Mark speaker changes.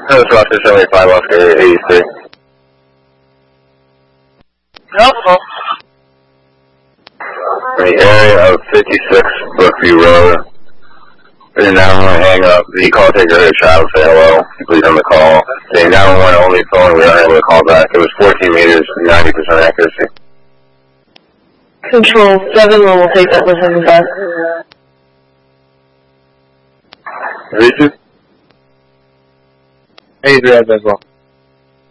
Speaker 1: That was Roger 75 Oscar 83.
Speaker 2: Hello.
Speaker 1: In the area of 56 Brookview Road. And now I'm going to hang up. The call taker heard a child say hello. Please on the call. The 911 only phone, we aren't able to call back. It was 14 meters, 90% accuracy.
Speaker 2: Control 7, we'll take that listen back.
Speaker 1: Richard?
Speaker 3: Adrian as well.